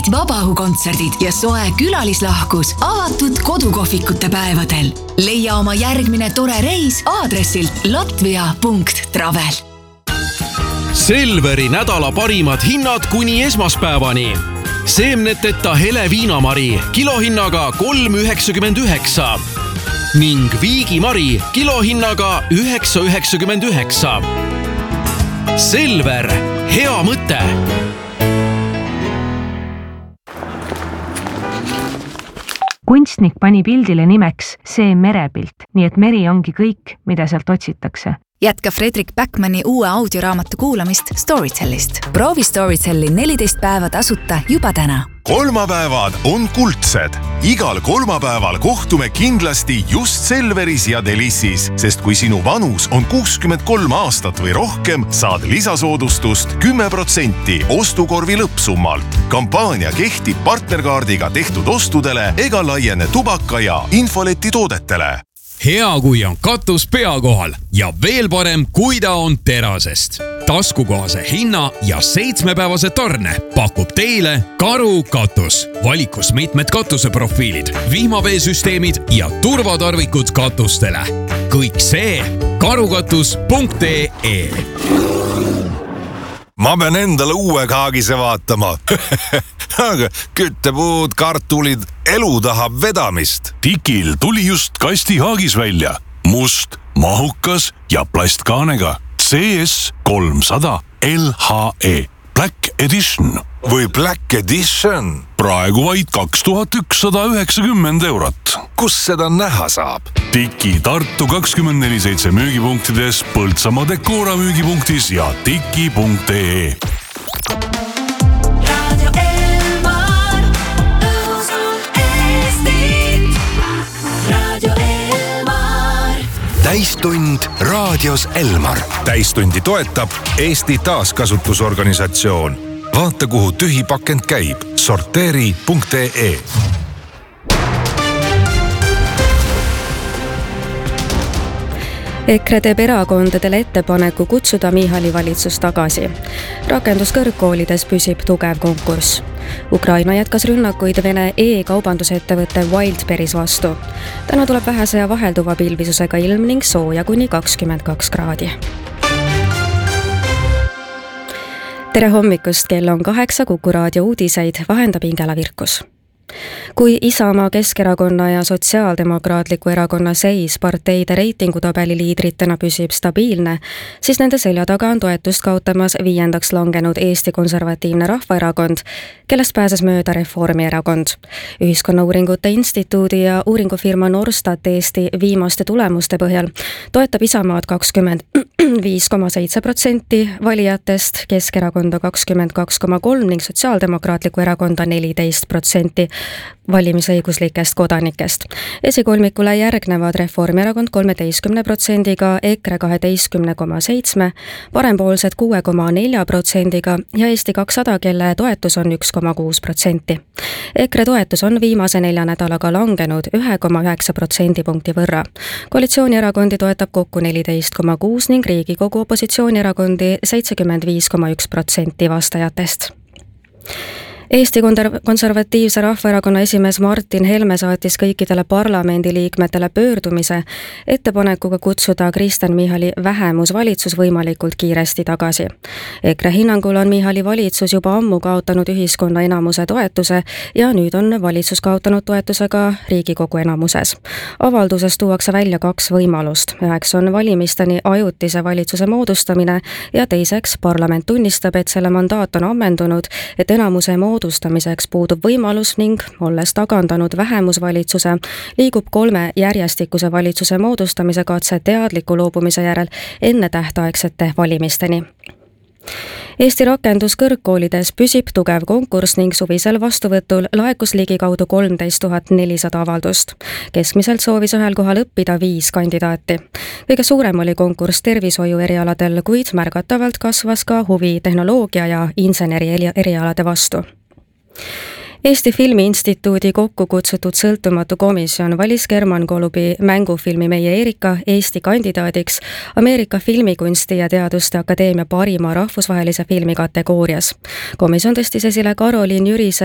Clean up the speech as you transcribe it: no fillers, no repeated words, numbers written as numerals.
kontserdid, vabaõhukontserdid ja soe külalislahkus avatud kodukohvikute päevadel. Leia oma järgmine tore reis aadressilt latvia.travel. Selveri nädala parimad hinnad kuni esmaspäevani. Seemneteta hele viinamari kilohinnaga 3,99 ning viigimari kilohinnaga 9,99. Selver, hea mõte! Kunstnik pani pildile nimeks see merepilt, nii et meri ongi kõik, mida sealt otsitakse. Jätka Fredrik Backmani uue audioraamatu kuulamist Storytellist. Proovi Storytelli 14 päeva tasuta juba täna. Kolmapäevad on kuldsed. Igal kolmapäeval kohtume kindlasti just Selveris ja Delissis, sest kui sinu vanus on 63 aastat või rohkem, saad lisasoodustust 10% ostukorvi lõppsummalt. Kampaania kehtib partnerkaardiga tehtud ostudele ega laiene tubaka ja infoleti toodetele. Hea, kui on katus pea kohal ja veel parem, kui ta on terasest. Taskukohase hinna ja 7-päevase tarne pakub teile Karu katus. Valikus mitmed katuseprofiilid, vihmaveesüsteemid ja turvatarvikud katustele. Kõik see karukatus.ee. Ma pean endale uue kaagise vaatama. Aga küttepuud, kartulid, elu tahab vedamist. Tikil tuli just kastihaagis välja. Must, mahukas ja plastkaanega. CS 300 LHE Black Edition. Või Black Edition. Praegu vaid 2190 eurot. Kus seda näha saab? Tiki Tartu 24/7 müügipunktides, Põltsamaa Decora müügipunktis ja tiki.ee. Täistund raadios Elmar. Täistundi toetab Eesti taaskasutusorganisatsioon. Vaata, kuhu tühi pakend käib. Sorteeri.ee. EKRE teeb erakondadele ettepaneku kutsuda Michali valitsus tagasi. Rakenduskõrgkoolides püsib tugev konkurss. Ukraina jätkas rünnakuid Vene e-kaubandusettevõtte Wildberries vastu. Täna tuleb vähese ja vahelduva pilvisusega ilm ning sooja kuni 22 kraadi. Tere hommikust, kell on 8, Kuku raadio uudiseid, vahendab Ingela Virkus. Kui Isamaa, Keskerakonna ja Sotsiaaldemokraatliku erakonna seis parteide reitingutabeli liidritena püsib stabiilne, siis nende selja taga on toetust kaotamas 5. langenud Eesti Konservatiivne Rahvaerakond, kellest pääses mööda Reformierakond. Ühiskonnauuringute instituudi ja uuringufirma Norstat Eesti viimaste tulemuste põhjal toetab Isamaad 25,7% valijatest, Keskerakonda 22,3% ning Sotsiaaldemokraatliku erakonda 14% valimisõiguslikest kodanikest. Esikolmikule järgnevad Reformierakond 13%-ga, EKRE 12,7%, parempoolsed 6,4% ja Eesti 200, kelle toetus on 1,6%. EKRE toetus on viimase 4 nädalaga langenud 1,9% võrra. Koalitsioonierakondi toetab kokku 14,6% ning Riigikogu opositsioonierakondi 75,1% vastajatest. Eesti Konservatiivse Rahvaerakonna esimees Martin Helme saatis kõikidele parlamendiliikmetele pöördumise ettepanekuga kutsuda Kristen Michali vähemusvalitsus võimalikult kiiresti tagasi. EKRE hinnangul on Michali valitsus juba ammu kaotanud ühiskonna enamuse toetuse ja nüüd on valitsus kaotanud toetuse ka Riigikogu enamuses. Avalduses tuuakse välja 2 võimalust. Üheks on valimisteni ajutise valitsuse moodustamine ja teiseks parlament tunnistab, et selle mandaat on ammendunud, et enamuse moodustamiseks puudub võimalus ning, olles tagandanud vähemusvalitsuse, liigub 3 järjestikuse valitsuse moodustamise katse teadliku loobumise järel enne tähtaegsete valimisteni. Eesti rakenduskõrgkoolides püsib tugev konkurss ning suvisel vastuvõtul laekus ligikaudu 13 400 avaldust. Keskmiselt soovis ühel kohal õppida 5 kandidaati. Kõige suurem oli konkurss tervishoiu erialadel, kuid märgatavalt kasvas ka huvi tehnoloogia ja inseneri erialade vastu. Eesti Filmiinstituudi kokku kutsutud sõltumatu komisjon valis German Golubi mängufilmi Meie Erika Eesti kandidaadiks Ameerika Filmikunsti ja Teaduste Akadeemia parima rahvusvahelise filmi kategoorias. Komisjon tõstis esile Karoliin Jürise